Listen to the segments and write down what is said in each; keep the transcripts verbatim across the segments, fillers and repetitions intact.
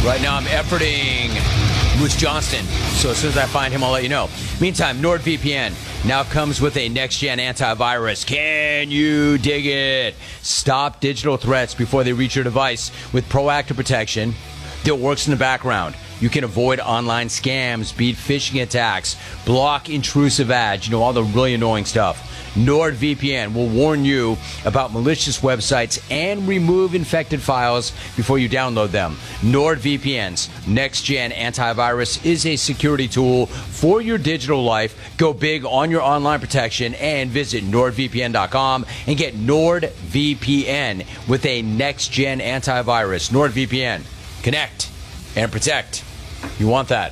Right now I'm efforting Moose Johnston, so as soon as I find him, I'll let you know. Meantime, NordVPN now comes with a next-gen antivirus. Can you dig it? Stop digital threats before they reach your device with proactive protection that works in the background. You can avoid online scams, beat phishing attacks, block intrusive ads, you know, all the really annoying stuff. NordVPN will warn you about malicious websites and remove infected files before you download them. NordVPN's next-gen antivirus is a security tool for your digital life. Go big on your online protection and visit nord v p n dot com and get NordVPN with a next-gen antivirus. NordVPN. Connect and protect. You want that.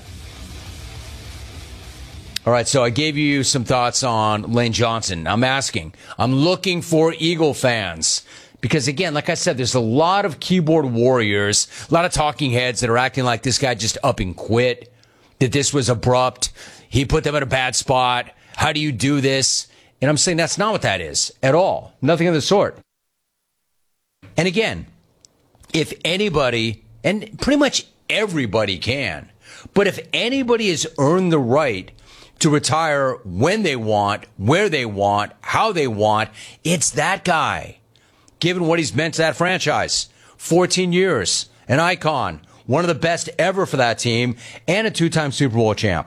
All right, so I gave you some thoughts on Lane Johnson. I'm asking, I'm looking for Eagle fans. Because, again, like I said, there's a lot of keyboard warriors, a lot of talking heads that are acting like this guy just up and quit, that this was abrupt, he put them in a bad spot, how do you do this? And I'm saying that's not what that is at all. Nothing of the sort. And, again, if anybody, and pretty much everybody can, but if anybody has earned the right to retire when they want, where they want, how they want, it's that guy. Given what he's meant to that franchise. fourteen years, an icon, one of the best ever for that team, and a two-time Super Bowl champ.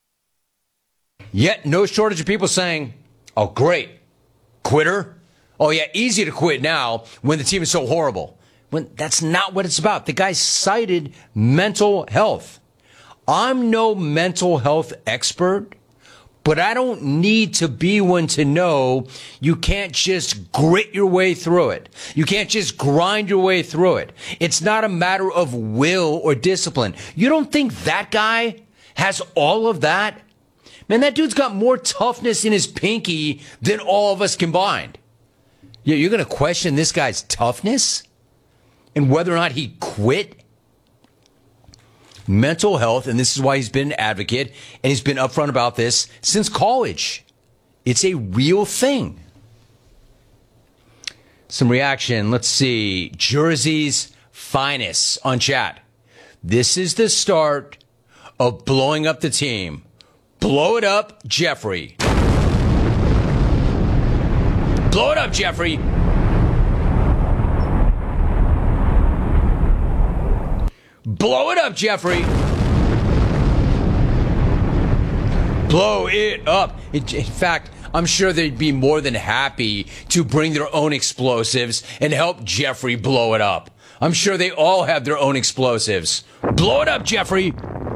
Yet no shortage of people saying, oh, great, quitter? Oh, yeah, easy to quit now when the team is so horrible. When that's not what it's about. The guy cited mental health. I'm no mental health expert, but I don't need to be one to know you can't just grit your way through it. You can't just grind your way through it. It's not a matter of will or discipline. You don't think that guy has all of that? Man, that dude's got more toughness in his pinky than all of us combined. Yeah, you're going to question this guy's toughness and whether or not he quit? Mental health, and this is why he's been an advocate, and he's been upfront about this since college. It's a real thing. Some reaction. Let's see. Jersey's finest on chat. This is the start of blowing up the team. Blow it up, Jeffrey. Blow it up, Jeffrey. Blow it up, Jeffrey. Blow it up. In, in fact, I'm sure they'd be more than happy to bring their own explosives and help Jeffrey blow it up. I'm sure they all have their own explosives. Blow it up, Jeffrey.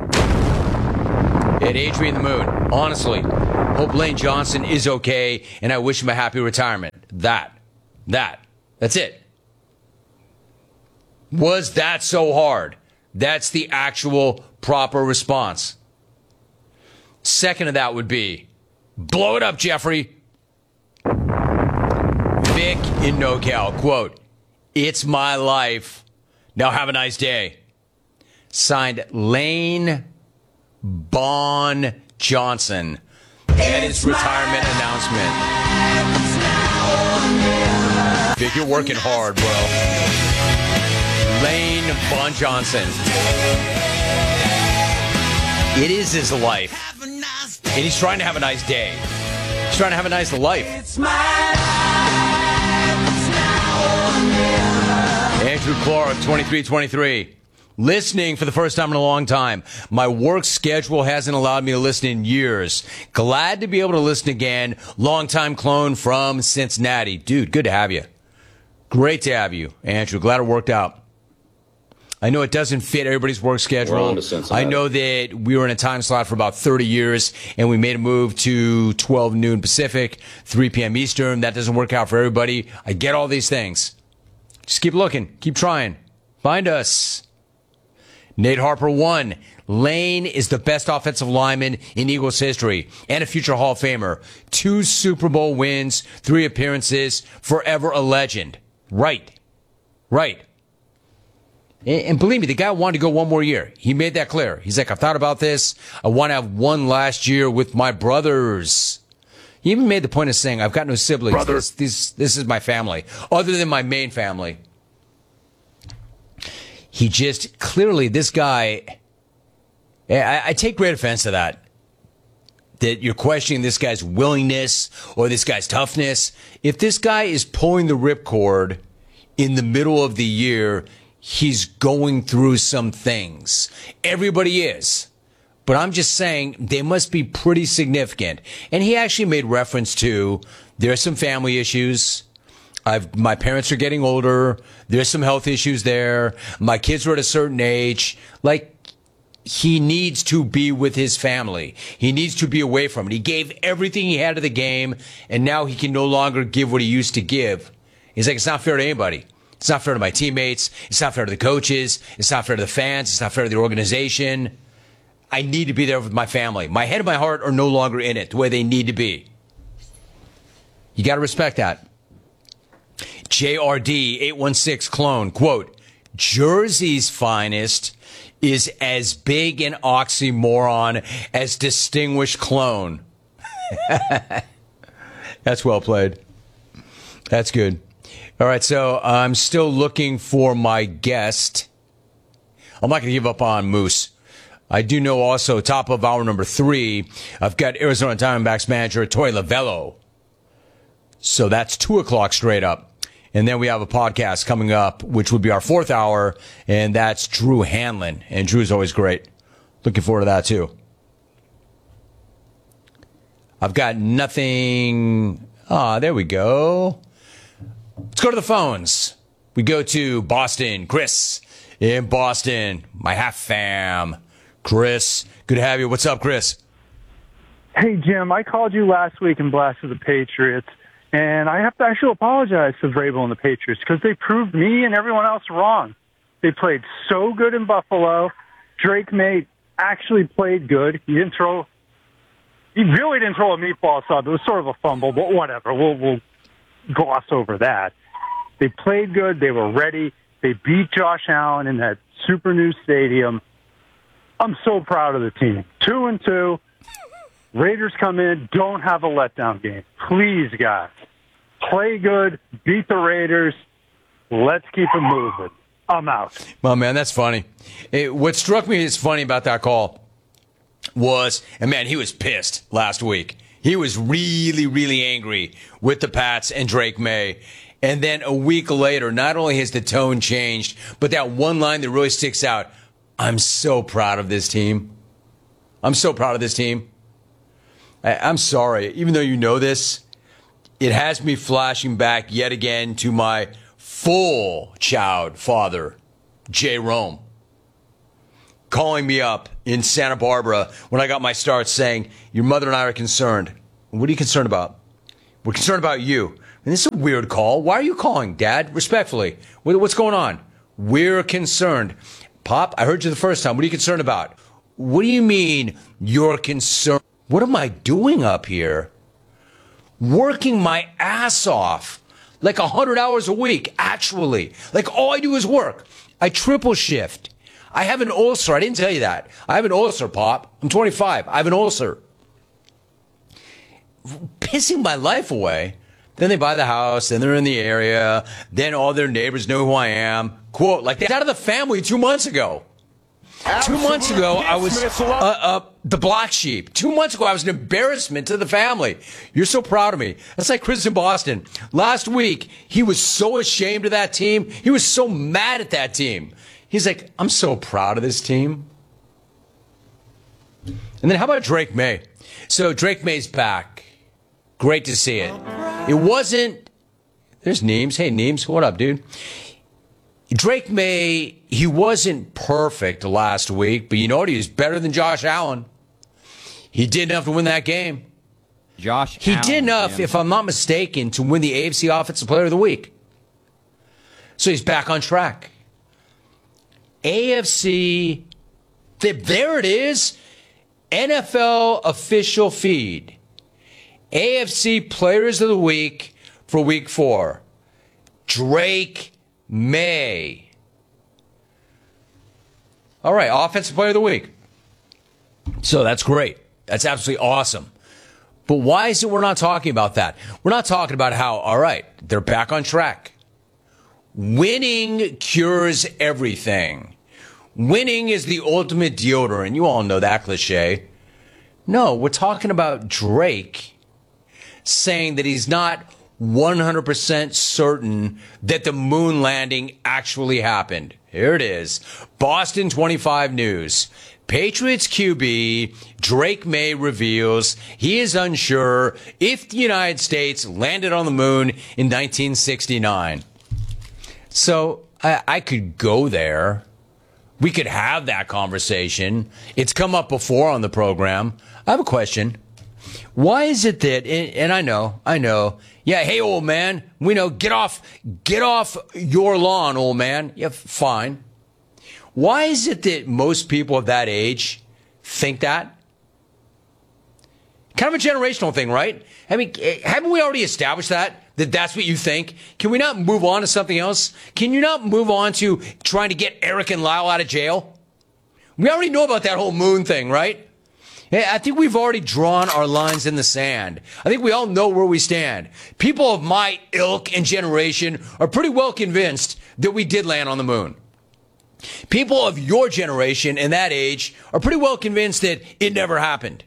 It aged me in the mood. Honestly, hope Lane Johnson is okay, and I wish him a happy retirement. That. That. That's it. Was that so hard? That's the actual proper response. Second of that would be, blow it up, Jeffrey. Vic in NoCal, quote, it's my life. Now have a nice day. Signed, Lane Bon Johnson. And his retirement announcement. Vic, you're working hard, bro. Lane Bon Johnson. It is his life. And he's trying to have a nice day. He's trying to have a nice life. It's my life. It's now or never. Andrew Clark, twenty-three twenty-three. Listening for the first time in a long time. My work schedule hasn't allowed me to listen in years. Glad to be able to listen again. Longtime clone from Cincinnati. Dude, good to have you. Great to have you, Andrew. Glad it worked out. I know it doesn't fit everybody's work schedule. I know that we were in a time slot for about thirty years, and we made a move to twelve noon Pacific, three p.m. Eastern. That doesn't work out for everybody. I get all these things. Just keep looking. Keep trying. Find us. Nate Harper won. Lane is the best offensive lineman in Eagles history and a future Hall of Famer. Two Super Bowl wins, three appearances, forever a legend. Right. Right. And believe me, the guy wanted to go one more year. He made that clear. He's like, I've thought about this. I want to have one last year with my brothers. He even made the point of saying, I've got no siblings. Brother. This, this, this is my family, other than my main family. He just, clearly, this guy, I, I take great offense to that. That you're questioning this guy's willingness or this guy's toughness. If this guy is pulling the ripcord in the middle of the year, he's going through some things. Everybody is. But I'm just saying they must be pretty significant. And he actually made reference to there's some family issues. I've, my parents are getting older. There's some health issues there. My kids are at a certain age. Like, he needs to be with his family. He needs to be away from it. He gave everything he had to the game, and now he can no longer give what he used to give. He's like, it's not fair to anybody. It's not fair to my teammates. It's not fair to the coaches. It's not fair to the fans. It's not fair to the organization. I need to be there with my family. My head and my heart are no longer in it the way they need to be. You got to respect that. J R D eight one six clone, quote, Jersey's finest is as big an oxymoron as distinguished clone. That's well played. That's good. All right, so I'm still looking for my guest. I'm not going to give up on Moose. I do know also, top of hour number three, I've got Arizona Diamondbacks manager Torey Lovullo. So that's two o'clock straight up. And then we have a podcast coming up, which would be our fourth hour, and that's Drew Hanlon. And Drew's always great. Looking forward to that, too. I've got nothing. Ah, there we go. Let's go to the phones. We go to Boston. Chris in Boston. My half fam. Chris, good to have you. What's up, Chris? Hey, Jim. I called you last week and blasted the Patriots. And I have to actually apologize to Vrabel and the Patriots because they proved me and everyone else wrong. They played so good in Buffalo. Drake May actually played good. He didn't throw, he really didn't throw a meatball sub. It was sort of a fumble, but whatever. We'll, we'll gloss over that. They played good. They were ready. They beat Josh Allen in that super new stadium. I'm so proud of the team. Two and two. Raiders come in, don't have a letdown game. Please, guys. Play good, beat the Raiders. Let's keep it moving. I'm out. Well, man, that's funny. It, what struck me as funny about that call was, and man, he was pissed last week. He was really, really angry with the Pats and Drake May. And then a week later, not only has the tone changed, but that one line that really sticks out, I'm so proud of this team. I'm so proud of this team. I'm sorry, even though you know this, it has me flashing back yet again to my full child father, Jay Rome, calling me up in Santa Barbara when I got my start saying, your mother and I are concerned. What are you concerned about? We're concerned about you. And this is a weird call. Why are you calling, Dad? Respectfully. What's going on? We're concerned. Pop, I heard you the first time. What are you concerned about? What do you mean you're concerned? What am I doing up here? Working my ass off. Like one hundred hours a week, actually. Like all I do is work. I triple shift. I have an ulcer. I didn't tell you that. I have an ulcer, Pop. I'm twenty-five. I have an ulcer. Pissing my life away. Then they buy the house. Then they're in the area. Then all their neighbors know who I am. Quote, like they're out of the family two months ago. Two months ago, I was uh, uh, the black sheep. Two months ago, I was an embarrassment to the family. You're so proud of me. That's like Chris in Boston. Last week, he was so ashamed of that team. He was so mad at that team. He's like, I'm so proud of this team. And then how about Drake May? So Drake May's back. Great to see it. It wasn't... There's Neems. Hey, Neems. What up, dude? Drake May, he wasn't perfect last week, but you know what? He was better than Josh Allen. He did enough to win that game. Josh He Allen, did enough, man. if I'm not mistaken, to win the A F C Offensive Player of the Week. So he's back on track. A F C, there it is, N F L official feed. A F C Players of the Week for Week four. Drake May. All right, Offensive Player of the Week. So that's great. That's absolutely awesome. But why is it we're not talking about that? We're not talking about how, all right, they're back on track. winning cures everything. Winning is the ultimate deodorant. You all know that cliche. No, we're talking about Drake saying that he's not one hundred percent certain that the moon landing actually happened. Here it is. Boston twenty-five News. Patriots Q B Drake May reveals he is unsure if the United States landed on the moon in nineteen sixty-nine. So I, I could go there. We could have that conversation. It's come up before on the program. I have a question. Why is it that, and I know, I know, yeah, hey, old man, we know, get off, get off your lawn, old man. Yeah, fine. Why is it that most people of that age think that? Kind of a generational thing, right? I mean, haven't we already established that? That that's what you think? Can we not move on to something else? Can you not move on to trying to get Eric and Lyle out of jail? We already know about that whole moon thing, right? I think we've already drawn our lines in the sand. I think we all know where we stand. People of my ilk and generation are pretty well convinced that we did land on the moon. People of your generation and that age are pretty well convinced that it never happened.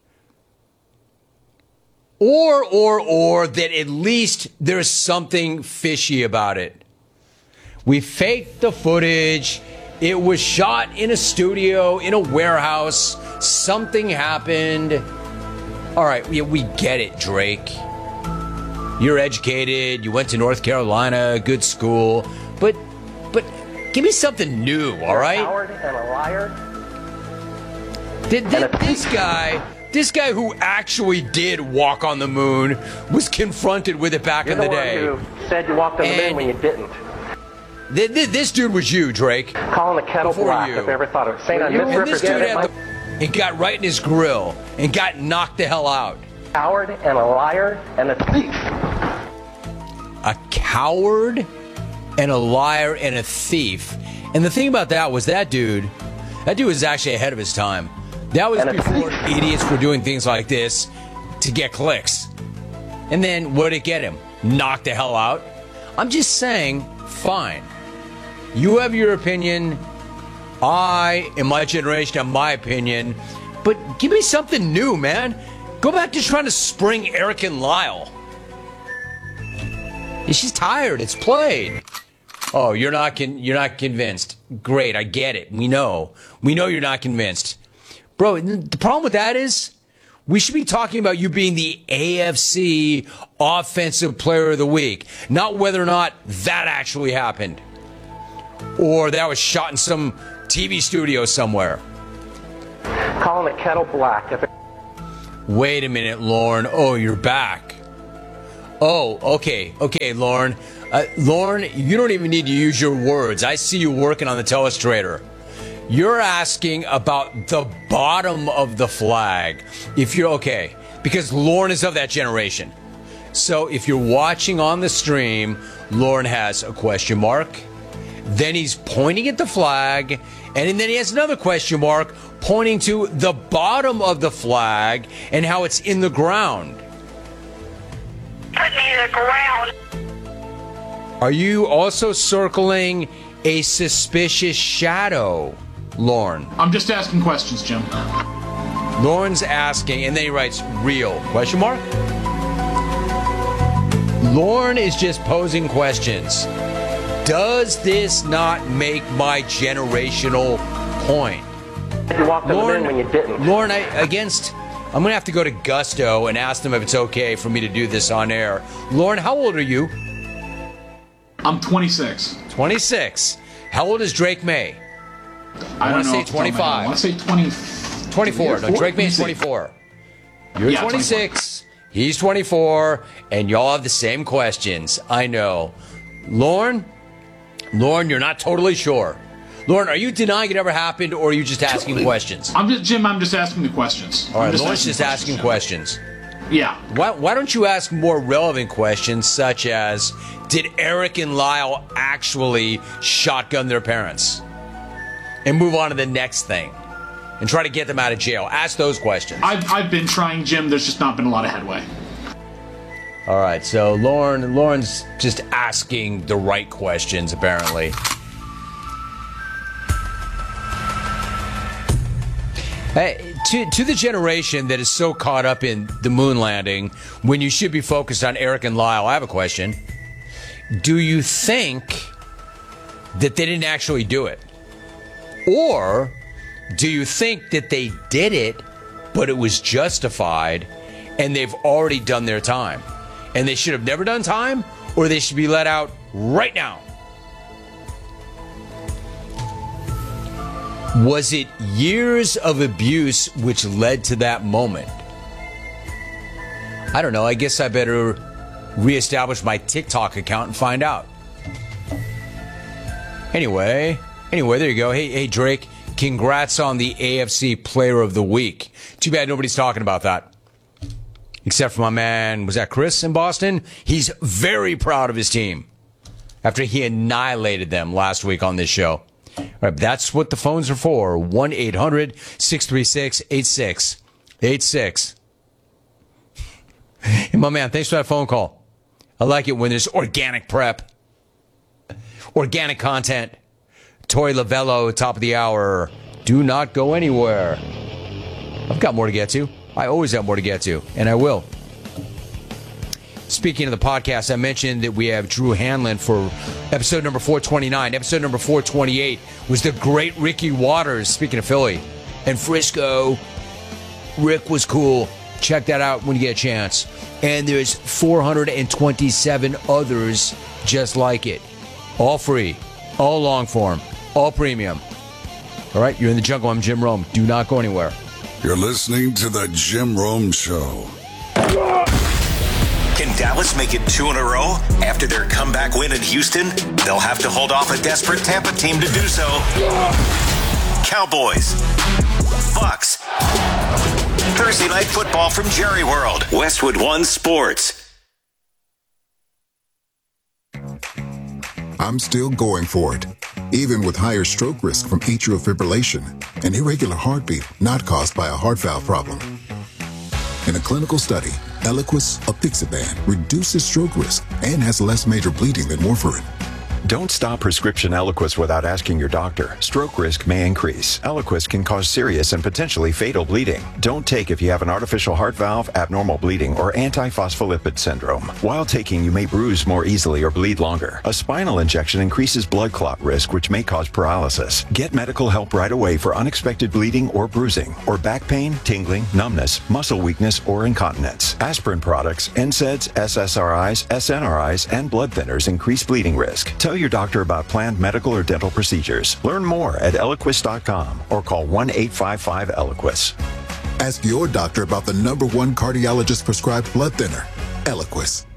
Or, or, or that at least there's something fishy about it. We faked the footage. It was shot in a studio, in a warehouse. Something happened. All right, we, we get it, Drake. You're educated. You went to North Carolina, good school. But, but give me something new, all right? You're a coward and a liar. Did, did this guy... This guy who actually did walk on the moon was confronted with it back You're in the, the day. One who said you walked on the moon when you didn't. Th th this dude was you, Drake. Calling the kettle Before black you. if I ever thought of it. Saying I And this dude had misrepresented the, it got right in his grill and got knocked the hell out. a coward and a liar and a thief. A coward and a liar and a thief. And the thing about that was that dude, that dude was actually ahead of his time. That was before idiots were doing things like this to get clicks. And then what did it get him? Knocked the hell out? I'm just saying, fine. You have your opinion. I, in my generation, have my opinion. But give me something new, man. Go back to trying to spring Eric and Lyle. She's tired. It's played. Oh, you're not con- you're not convinced. Great, I get it. We know. We know you're not convinced. Bro, the problem with that is we should be talking about you being the A F C Offensive Player of the Week, not whether or not that actually happened or that was shot in some T V studio somewhere. Calling the kettle black if it Wait a minute, Lauren. Oh, you're back. Oh, okay. Okay, Lauren. Uh, Lauren, you don't even need to use your words. I see you working on the telestrator. You're asking about the bottom of the flag. If you're okay, because Lauren is of that generation. So if you're watching on the stream, Lauren has a question mark. Then he's pointing at the flag. And then he has another question mark pointing to the bottom of the flag and how it's in the ground. Put me in the ground. Are you also circling a suspicious shadow, Lauren? I'm just asking questions, Jim. Lauren's asking, and then he writes, real, question mark? Lauren is just posing questions. Does this not make my generational point? you walked on Lauren, the moon when you didn't. Lauren, I, against, I'm going to have to go to Gusto and ask them if it's okay for me to do this on air. Lauren, how old are you? I'm twenty-six. twenty-six. How old is Drake May? I, I don't want to know say off the top of my head. twenty-five. I want to say twenty. twenty-four. No, Drake May is Let me see. twenty-four. You're Yeah, twenty-six. He's twenty-four. And y'all have the same questions. I know. Lauren? Lauren, you're not totally sure. Lauren, are you denying it ever happened, or are you just asking questions? I'm just Jim. I'm just asking the questions. All right, I'm just Lauren's just asking questions. questions. Yeah. Why, why don't you ask more relevant questions, such as, did Eric and Lyle actually shotgun their parents? And move on to the next thing. And try to get them out of jail. Ask those questions. I've I've been trying, Jim. There's just not been a lot of headway. All right, so Lauren, Lauren's just asking the right questions, apparently. Hey, to, to the generation that is so caught up in the moon landing when you should be focused on Eric and Lyle, I have a question. Do you think that they didn't actually do it? Or do you think that they did it, but it was justified and they've already done their time? And they should have never done time, or they should be let out right now? Was it years of abuse which led to that moment? I don't know. I guess I better reestablish my TikTok account and find out. Anyway, anyway, there you go. Hey, hey, Drake, congrats on the A F C Player of the Week. Too bad nobody's talking about that. Except for my man, was that Chris in Boston? He's very proud of his team after he annihilated them last week on this show. All right, that's what the phones are for. one eight hundred six three six eight six eight six. Hey, my man, thanks for that phone call. I like it when there's organic prep, organic content. Tori Lavello, top of the hour. Do not go anywhere. I've got more to get to. I always have more to get to, and I will. Speaking of the podcast, I mentioned that we have Drew Hanlon for episode number four twenty-nine. Episode number four twenty-eight was the great Ricky Waters, speaking of Philly, and Frisco. Rick was cool. Check that out when you get a chance. And there's four hundred twenty-seven others just like it. All free, all long form, all premium. All right, you're in the jungle. I'm Jim Rome. Do not go anywhere. You're listening to the Jim Rome Show. Can Dallas make it two in a row after their comeback win in Houston? They'll have to hold off a desperate Tampa team to do so. Cowboys. Bucks. Thursday Night Football from Jerry World. Westwood One Sports. I'm still going for it, even with higher stroke risk from atrial fibrillation, an irregular heartbeat not caused by a heart valve problem. In a clinical study, Eliquis, apixaban, reduces stroke risk and has less major bleeding than warfarin. Don't stop prescription Eliquis without asking your doctor. Stroke risk may increase. Eliquis can cause serious and potentially fatal bleeding. Don't take if you have an artificial heart valve, abnormal bleeding, or antiphospholipid syndrome. While taking, you may bruise more easily or bleed longer. A spinal injection increases blood clot risk, which may cause paralysis. Get medical help right away for unexpected bleeding or bruising, or back pain, tingling, numbness, muscle weakness, or incontinence. Aspirin products, N SAIDs, S S R Is, S N R Is, and blood thinners increase bleeding risk. Tell your doctor about planned medical or dental procedures. Learn more at Eliquis dot com or call one eight five five Eliquis. Ask your doctor about the number one cardiologist prescribed blood thinner, Eliquis.